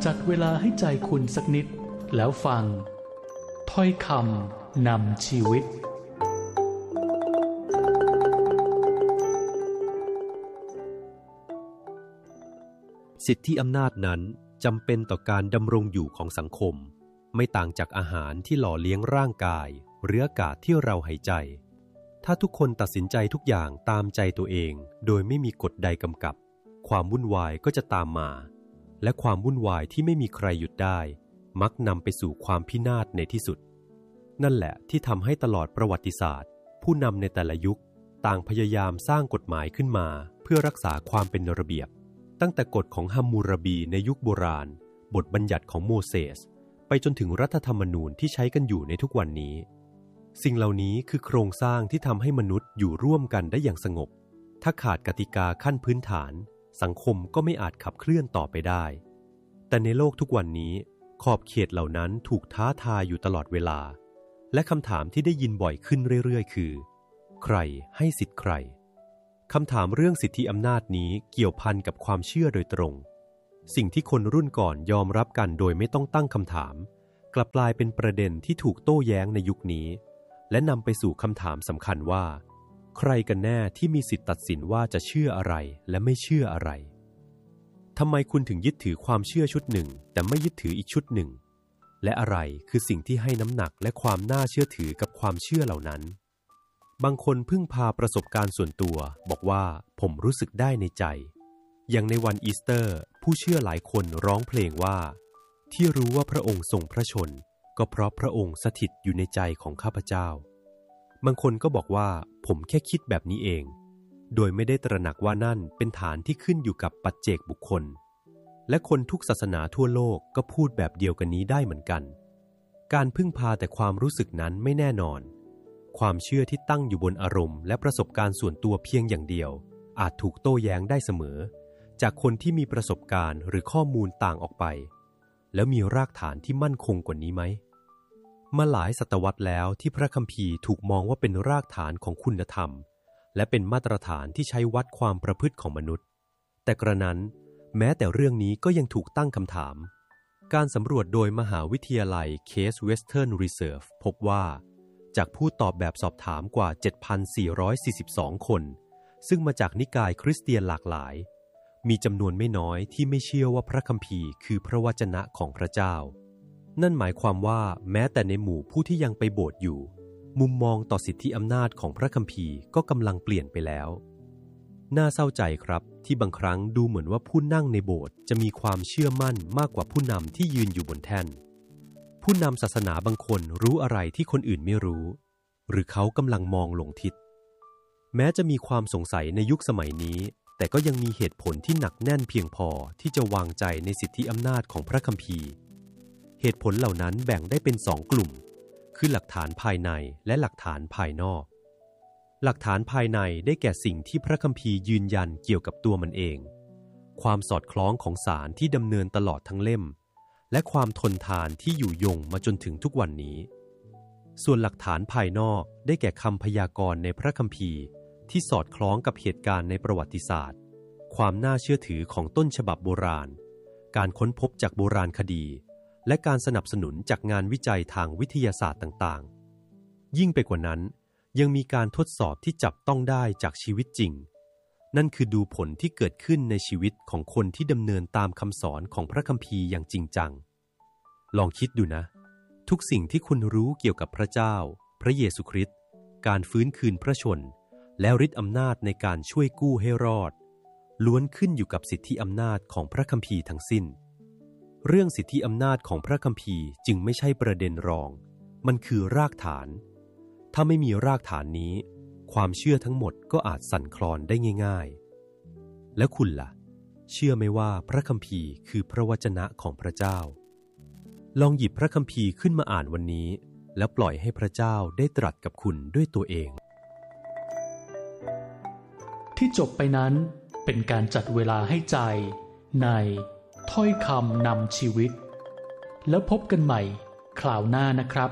จัดเวลาให้ใจคุณสักนิดแล้วฟังถ้อยคำนำชีวิตสิทธิอำนาจนั้นจำเป็นต่อการดำรงอยู่ของสังคมไม่ต่างจากอาหารที่หล่อเลี้ยงร่างกายหรืออากาศที่เราหายใจถ้าทุกคนตัดสินใจทุกอย่างตามใจตัวเองโดยไม่มีกฎใดกำกับความวุ่นวายก็จะตามมาและความวุ่นวายที่ไม่มีใครหยุดได้มักนำไปสู่ความพินาศในที่สุดนั่นแหละที่ทำให้ตลอดประวัติศาสตร์ผู้นำในแต่ละยุคต่างพยายามสร้างกฎหมายขึ้นมาเพื่อรักษาความเป็นระเบียบตั้งแต่กฎของฮัมมูราบีในยุคโบราณบทบัญญัติของโมเสสไปจนถึงรัฐธรรมนูญที่ใช้กันอยู่ในทุกวันนี้สิ่งเหล่านี้คือโครงสร้างที่ทำให้มนุษย์อยู่ร่วมกันได้อย่างสงบถ้าขาดกติกาขั้นพื้นฐานสังคมก็ไม่อาจขับเคลื่อนต่อไปได้แต่ในโลกทุกวันนี้ขอบเขตเหล่านั้นถูกท้าทายอยู่ตลอดเวลาและคำถามที่ได้ยินบ่อยขึ้นเรื่อยๆคือใครให้สิทธิ์ใครคำถามเรื่องสิทธิอำนาจนี้เกี่ยวพันกับความเชื่อโดยตรงสิ่งที่คนรุ่นก่อนยอมรับกันโดยไม่ต้องตั้งคำถามกลับกลายเป็นประเด็นที่ถูกโต้แย้งในยุคนี้และนำไปสู่คำถามสำคัญว่าใครกันแน่ที่มีสิทธิตัดสินว่าจะเชื่ออะไรและไม่เชื่ออะไรทำไมคุณถึงยึดถือความเชื่อชุดหนึ่งแต่ไม่ยึดถืออีกชุดหนึ่งและอะไรคือสิ่งที่ให้น้ำหนักและความน่าเชื่อถือกับความเชื่อเหล่านั้นบางคนพึ่งพาประสบการณ์ส่วนตัวบอกว่าผมรู้สึกได้ในใจอย่างในวันอีสเตอร์ผู้เชื่อหลายคนร้องเพลงว่าที่รู้ว่าพระองค์ทรงพระชนก็เพราะพระองค์สถิตอยู่ในใจของข้าพเจ้าบางคนก็บอกว่าผมแค่คิดแบบนี้เองโดยไม่ได้ตระหนักว่านั่นเป็นฐานที่ขึ้นอยู่กับปัจเจกบุคคลและคนทุกศาสนาทั่วโลกก็พูดแบบเดียวกันนี้ได้เหมือนกันการพึ่งพาแต่ความรู้สึกนั้นไม่แน่นอนความเชื่อที่ตั้งอยู่บนอารมณ์และประสบการณ์ส่วนตัวเพียงอย่างเดียวอาจถูกโต้แย้งได้เสมอจากคนที่มีประสบการณ์หรือข้อมูลต่างออกไปแล้วมีรากฐานที่มั่นคงกว่านี้ไหมมาหลายศตวรรษแล้วที่พระคัมภีร์ถูกมองว่าเป็นรากฐานของคุณธรรมและเป็นมาตรฐานที่ใช้วัดความประพฤติของมนุษย์แต่กระนั้นแม้แต่เรื่องนี้ก็ยังถูกตั้งคำถามการสำรวจโดยมหาวิทยาลัย Case Western Reserve พบว่าจากผู้ตอบแบบสอบถามกว่า 7,442 คนซึ่งมาจากนิกายคริสเตียนหลากหลายมีจำนวนไม่น้อยที่ไม่เชื่อว่าพระคัมภีร์คือพระวจนะของพระเจ้านั่นหมายความว่าแม้แต่ในหมู่ผู้ที่ยังไปโบสถ์อยู่มุมมองต่อสิทธิอำนาจของพระคัมภีร์ก็กำลังเปลี่ยนไปแล้วน่าเศร้าใจครับที่บางครั้งดูเหมือนว่าผู้นั่งในโบสถ์จะมีความเชื่อมั่นมากกว่าผู้นำที่ยืนอยู่บนแท่นผู้นำศาสนาบางคนรู้อะไรที่คนอื่นไม่รู้หรือเขากำลังมองหลงทิศแม้จะมีความสงสัยในยุคสมัยนี้แต่ก็ยังมีเหตุผลที่หนักแน่นเพียงพอที่จะวางใจในสิทธิอำนาจของพระคัมภีร์เหตุผลเหล่านั้นแบ่งได้เป็น2 กลุ่มคือหลักฐานภายในและหลักฐานภายนอกหลักฐานภายในได้แก่สิ่งที่พระคัมภีร์ยืนยันเกี่ยวกับตัวมันเองความสอดคล้องของสารที่ดำเนินตลอดทั้งเล่มและความทนทานที่อยู่ยงมาจนถึงทุกวันนี้ส่วนหลักฐานภายนอกได้แก่คำพยากรณ์ในพระคัมภีร์ที่สอดคล้องกับเหตุการณ์ในประวัติศาสตร์ความน่าเชื่อถือของต้นฉบับโบราณการค้นพบจากโบราณคดีและการสนับสนุนจากงานวิจัยทางวิทยาศาสตร์ต่างๆยิ่งไปกว่านั้นยังมีการทดสอบที่จับต้องได้จากชีวิตจริงนั่นคือดูผลที่เกิดขึ้นในชีวิตของคนที่ดำเนินตามคำสอนของพระคัมภีร์อย่างจริงจังลองคิดดูนะทุกสิ่งที่คุณรู้เกี่ยวกับพระเจ้าพระเยซูคริสต์การฟื้นคืนพระชนและฤทธิ์อำนาจในการช่วยกู้ให้รอดล้วนขึ้นอยู่กับสิทธิอำนาจของพระคัมภีร์ทั้งสิ้นเรื่องสิทธิอำนาจของพระคัมภีร์จึงไม่ใช่ประเด็นรองมันคือรากฐานถ้าไม่มีรากฐานนี้ความเชื่อทั้งหมดก็อาจสั่นคลอนได้ง่ายๆแล้วคุณล่ะเชื่อไหมว่าพระคัมภีร์คือพระวจนะของพระเจ้าลองหยิบพระคัมภีร์ขึ้นมาอ่านวันนี้แล้วปล่อยให้พระเจ้าได้ตรัสกับคุณด้วยตัวเองที่จบไปนั้นเป็นการจัดเวลาให้ใจในถ้อยคำนำชีวิตแล้วพบกันใหม่คราวหน้านะครับ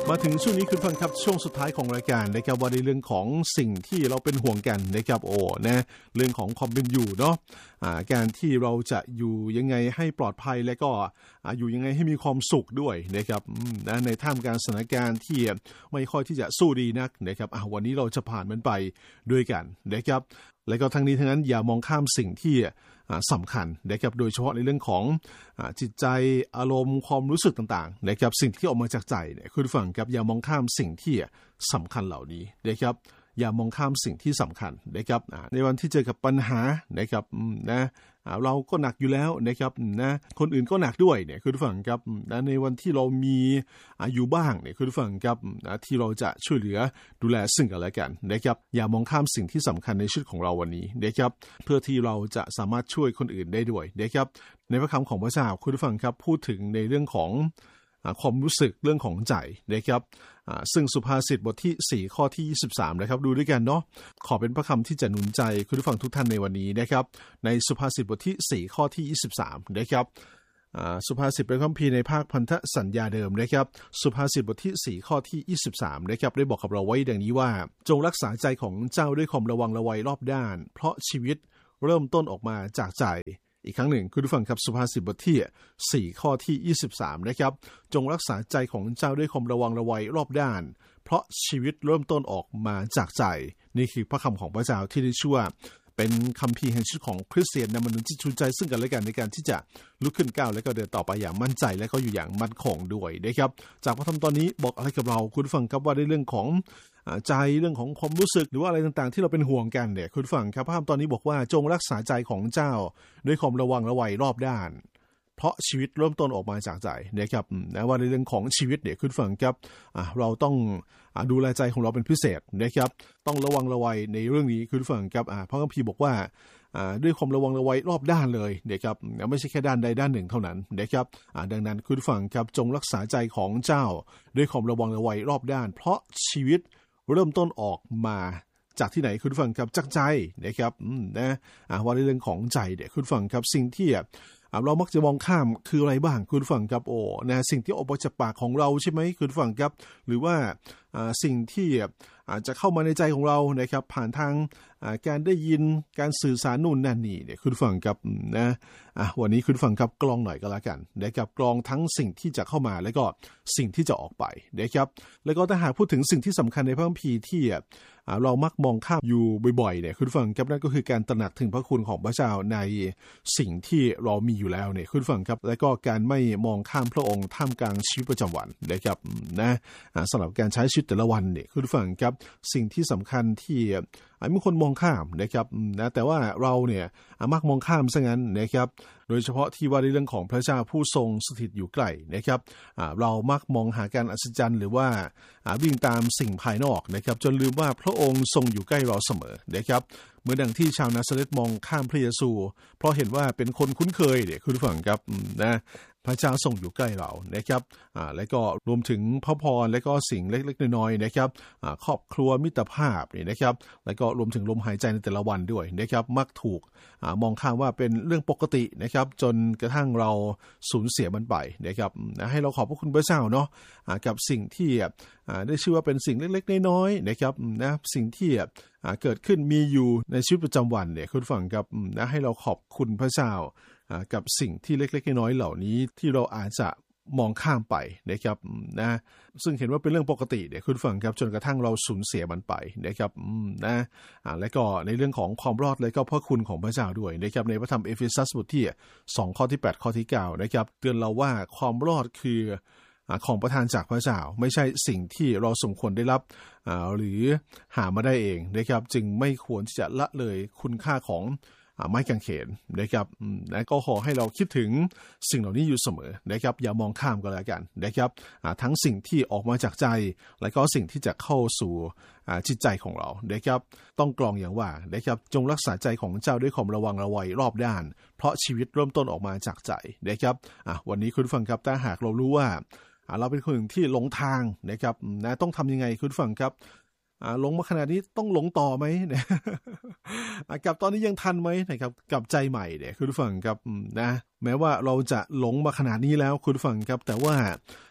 มาถึงช่วงนี้คุณฟังครับช่วงสุดท้ายของรายการนะครับว่าในเรื่องของสิ่งที่เราเป็นห่วงกันนะครับนะเรื่องของความเป็นอยู่เนาะการที่เราจะอยู่ยังไงให้ปลอดภัยและก็อยู่ยังไงให้มีความสุขด้วยนะครับนะในท่ามกลางสถานการณ์ที่ไม่ค่อยที่จะสู้ดีนักนะครับวันนี้เราจะผ่านมันไปด้วยกันนะครับและก็ทั้งนี้ทั้งนั้นอย่ามองข้ามสิ่งที่สำคัญนะครับโดยเฉพาะในเรื่องของจิตใจอารมณ์ความรู้สึกต่างๆนะครับสิ่งที่ออกมาจากใจเนี่ยคุณฟังครับอย่ามองข้ามสิ่งที่สำคัญเหล่านี้นะครับอย่ามองข้ามสิ่งที่สำคัญนะครับในวันที่เจอกับปัญหานะครับนะเราก็หนักอยู่แล้วนะครับนะคนอื่นก็หนักด้วยเนี่ยคุณฟังครับนะในวันที่เรามีอยู่บ้างเนี่ยคุณฟังครับที่เราจะช่วยเหลือดูแลซึ่งกันและกันนะครับอย่ามองข้ามสิ่งที่สำคัญในชีวิตของเราวันนี้นะครับเพื่อที่เราจะสามารถช่วยคนอื่นได้ด้วยนะครับในพระคำของพระเจ้าคุณฟังครับพูดถึงในเรื่องของความรู้สึกเรื่องของใจนะครับซึ่งสุภาษิตบทที่4ข้อที่23นะครับดูด้วยกันเนาะขอเป็นพระคำที่จะหนุนใจคุณผู้ฟังทุกท่านในวันนี้นะครับในสุภาษิตบทที่4ข้อที่23นะครับสุภาษิตเป็นคัมภีร์ในภาคพันธสัญญาเดิมนะครับสุภาษิตบทที่4ข้อที่23นะครับได้บอกกับเราไว้ดังนี้ว่าจงรักษาใจของเจ้าด้วยความระวังระไวรอบด้านเพราะชีวิตเริ่มต้นออกมาจากใจอีกครั้งหนึ่งคุณผู้ฟังครับสุภาษิตบทที่4ข้อที่23นะครับจงรักษาใจของเจ้าด้วยความระวังระไวรอบด้านเพราะชีวิตเริ่มต้นออกมาจากใจนี่คือพระคำของพระเจ้าที่ได้ชื่อว่าเป็นคัมภีร์แห่งชีวิตของคริสเตียนนำมาหนุนจิตชูใจซึ่งกันและกันในการที่จะลุกขึ้นก้าวและก็เดินต่อไปอย่างมั่นใจและก็อยู่อย่างมั่นคงด้วยนะครับจากพระธรรมตอนนี้บอกอะไรกับเราคุณผู้ฟังครับว่าในเรื่องของใจเรื่องของความรู้สึกหรือว่าอะไรต่างๆที่เราเป็นห่วงกันเนี่ยคุณฟังครับพระธรรมตอนนี้บอกว่าจงรักษาใจของเจ้าด้วยความระวังระไวรอบด้านเพราะชีวิตเริ่มต้นออกมาจากใจนะครับนะว่าในเรื่องของชีวิตเนี่ยคุณฟังครับเราต้องดูแลใจของเราเป็นพิเศษนะครับต้องระวังระไวในเรื่องนี้คุณฟังครับพระคัมภีร์บอกว่าด้วยความระวังระไวรอบด้านเลยนะครับไม่ใช่แค่ด้านใดด้านหนึ่งเท่านั้นนะครับดังนั้นคุณฟังครับจงรักษาใจของเจ้าด้วยความระวังระไวรอบด้านเพราะชีวิตเริ่มต้นออกมาจากที่ไหนคุณฟังครับจากใจนะครับนะว่าในเรื่องของใจเนี่ยคุณฟังครับสิ่งที่เรามักจะมองข้ามคืออะไรบ้างคุณฟังครับนะสิ่งที่ออกมาจากปากของเราใช่ไหมคุณฟังครับหรือว่าสิ่งที่จะเข้ามาในใจของเรานะครับผ่านทางการได้ยินการสื่อสารนู่นนั่นนี่เนี่ยคุณฟังครับนะวันนี้คุณฟังครับกรองหน่อยก็แล้วกันนะครับกรองทั้งสิ่งที่จะเข้ามาแล้วก็สิ่งที่จะออกไปนะครับแล้วก็ถ้าหากพูดถึงสิ่งที่สำคัญในพระคัมภีร์ที่เรามักมองข้ามอยู่บ่อยๆเนี่ยคุณฟังครับนั่นก็คือการตระหนักถึงพระคุณของพระเจ้าในสิ่งที่เรามีอยู่แล้วเนี่ยคุณฟังครับแล้วก็การไม่มองข้ามพระองค์ท่ามกลางชีวิตประจำวันนะครับนะสำหรับการใช้ชีวิตแต่ละวันเนี่ยคุณฟังครับสิ่งที่สำคัญที่มีคนมองข้ามนะครับนะแต่ว่าเราเนี่ยมักมองข้ามซะงั้นนะครับโดยเฉพาะที่ว่าในเรื่องของพระเจ้าผู้ทรงสถิตอยู่ใกล้นะครับเรามักมองหาการอัศจรรย์หรือว่าวิ่งตามสิ่งภายนอกนะครับจนลืมว่าพระองค์ทรงอยู่ใกล้เราเสมอนะครับเมื่อดังที่ชาวนาซาเรตมองข้ามพระเยซูเพราะเห็นว่าเป็นคนคุ้นเคยเนี่ยคุณผู้ฟังครับนะพระเจ้าทรงอยู่ใกล้เรานะครับและก็รวมถึงพระพรและก็สิ่งเล็กๆน้อยๆนะครับครอบครัวมิตรภาพนี่นะครับและก็รวมถึงลมหายใจในแต่ละวันด้วยนะครับมักถูกมองข้ามว่าเป็นเรื่องปกตินะครับจนกระทั่งเราสูญเสียมันไปนะครับให้เราขอบพระคุณพระเจ้าเนาะกับสิ่งที่ได้ชื่อว่าเป็นสิ่งเล็กๆน้อยๆนะครับนะสิ่งที่เกิดขึ้นมีอยู่ในชีวิตประจำวันเนี่ยคุณฟังครับนะให้เราขอบคุณพระเจ้ากับสิ่งที่เล็กๆน้อยๆเหล่านี้ที่เราอาจจะมองข้ามไปนะครับนะซึ่งเห็นว่าเป็นเรื่องปกติเนี่ยคุณฟังครับจนกระทั่งเราสูญเสียมันไปนะครับนะและก็ในเรื่องของความรอดและก็พระคุณของพระเจ้าด้วยนะครับในพระธรรมเอเฟซัสบทที่2ข้อที่8ข้อที่9นะครับเตือนเราว่าความรอดคือของประทานจากพระเจ้าไม่ใช่สิ่งที่เราสมควรได้รับหรือหามาได้เองนะครับจึงไม่ควรที่จะละเลยคุณค่าของไม้กางเขนนะครับและก็ขอให้เราคิดถึงสิ่งเหล่านี้อยู่เสมอนะครับอย่ามองข้ามก็แล้วกันนะครับทั้งสิ่งที่ออกมาจากใจและก็สิ่งที่จะเข้าสู่จิตใจของเรานะครับต้องกรองอย่างว่านะครับจงรักษาใจของเจ้าด้วยความระวังระไวรอบด้านเพราะชีวิตเริ่มต้นออกมาจากใจนะครับวันนี้คุณฟังครับถ้าหากเรารู้ว่าเราเป็นคนที่หลงทางนะครับนะต้องทำยังไงคุณฟังครับหลงมาขนาดนี้ต้องหลงต่อไหมเนี่ยกับตอนนี้ยังทันไหมนะครับกับใจใหม่เนี่ยคุณฟังครับนะแม้ว่าเราจะหลงมาขนาดนี้แล้วคุณฟังครับแต่ว่า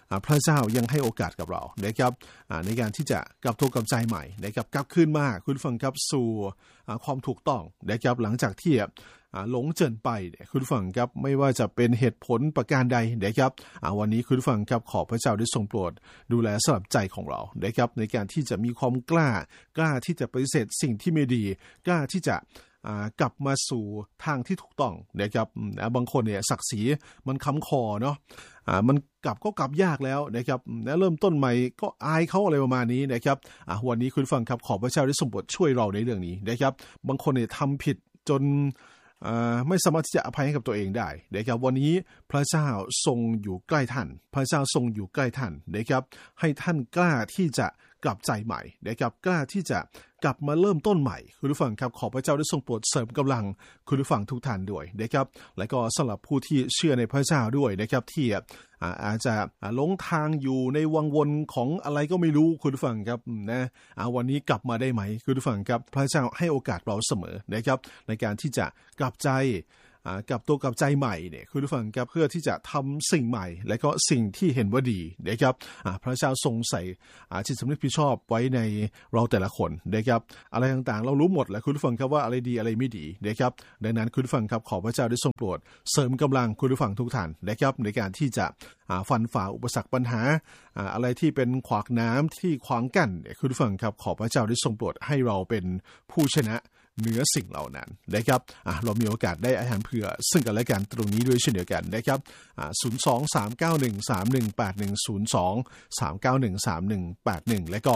พระเจ้ายังให้โอกาสกับเรานะครับในการที่จะกลับตัวกลับใจใหม่นะครับกลับคืนมาคุณฟังครับสู่ความถูกต้องนะครับหลังจากที่หลงเจินไปคุณฟังครับไม่ว่าจะเป็นเหตุผลประการใดนะครับวันนี้คุณฟังครับขอพระเจ้าได้ทรงโปรดดูแลสำหรับใจของเรานะครับในการที่จะมีความกล้าที่จะปฏิเสธสิ่งที่ไม่ดีกล้าที่จะกลับมาสู่ทางที่ถูกต้องนะครับบางคนเนี่ยศักดิ์ศรีมันค้ำคอเนาะมันกลับยากแล้วนะครับเริ่มต้นใหม่ก็อายเขาอะไรประมาณนี้นะครับวันนี้คุณฟังครับขอพระเจ้าได้ทรงโปรดช่วยเราในเรื่องนี้นะครับบางคนเนี่ยทำผิดจนไม่สามารถที่จะอภัยให้กับตัวเองได้นะครับวันนี้พระเจ้าทรงอยู่ใกล้ท่านพระเจ้าทรงอยู่ใกล้ท่านนะครับให้ท่านกล้าที่จะกลับใจใหม่นะครับกล้าที่จะกลับมาเริ่มต้นใหม่คุณผู้ฟังครับขอพระเจ้าได้ทรงโปรดเสริมกำลังคุณผู้ฟังทุกท่านด้วยนะครับและก็สำหรับผู้ที่เชื่อในพระเจ้าด้วยนะครับที่อาจจะหลงทางอยู่ในวังวนของอะไรก็ไม่รู้คุณผู้ฟังครับนะวันนี้กลับมาได้ไหมคุณผู้ฟังครับพระเจ้าให้โอกาสเราเสมอนะครับในการที่จะกลับใจกับตัวกับใจใหม่เนี่ยคุณผู้ฟังครับเพื่อที่จะทำสิ่งใหม่และก็สิ่งที่เห็นว่าดีนะครับพระเจ้าทรงใส่จิตสำนึกผิดชอบไว้ในเราแต่ละคนนะครับอะไรต่างๆเรารู้หมดแหละคุณผู้ฟังครับว่าอะไรดีอะไรไม่ดีนะครับดังนั้นคุณผู้ฟังครับขอพระเจ้าได้ทรงโปรดเสริมกำลังคุณผู้ฟังทุกท่านนะครับในการที่จะฟันฝ่าอุปสรรคปัญหาอะไรที่เป็นขวากน้ำที่ขวางกั้นคุณผู้ฟังครับขอพระเจ้าได้ทรงโปรดให้เราเป็นผู้ชนะเหนือสิ่งเหล่านั้นนะครับเรามีโอกาสได้อาหารเผื่อซึ่งกันและกันตรงนี้ด้วยเช่นเดียวกันนะครับ02-391-3181 และก็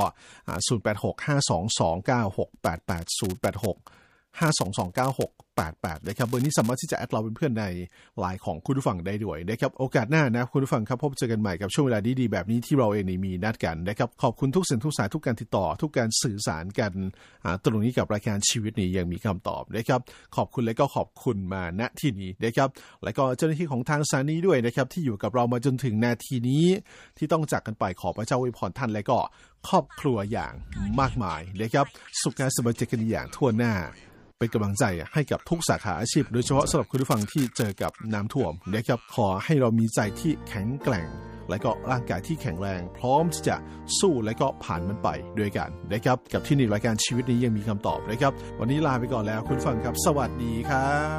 086329688086 นะครับเบอร์นี้สามารถที่จะแอดเราเป็นเพื่อนในไลน์ของคุณผู้ฟังได้ด้วยนะครับโอกาสหน้านะคุณผู้ฟังครับพบเจอกันใหม่กับช่วงเวลาดีๆแบบนี้ที่เราเองมีนัดกันนะครับขอบคุณทุกสิ่งทุกสายทุกการติดต่อทุกการสื่อสารกันตรงนี้กับรายการชีวิตนี้ยังมีคำตอบนะครับขอบคุณและก็ขอบคุณมาณที่นี้นะครับและก็เจ้าหน้าที่ของทางสถานีด้วยนะครับที่อยู่กับเรามาจนถึงนาทีนี้ที่ต้องจากกันไปขอพระเจ้าอวยพรท่านและก็ครอบครัวอย่างมากมายนะครับสุขกายสบายใจกันอย่างทั่วหน้าเป็นกำลังใจให้กับทุกสาขาอาชีพโดยเฉพาะสำหรับคุณผู้ฟังที่เจอกับน้ำท่วมนะครับขอให้เรามีใจที่แข็งแกร่งและก็ร่างกายที่แข็งแรงพร้อมที่จะสู้และก็ผ่านมันไปด้วยกันนะครับกับที่นี่รายการชีวิตนี้ยังมีคำตอบนะครับวันนี้ลาไปก่อนแล้วคุณผู้ฟังครับสวัสดีครับ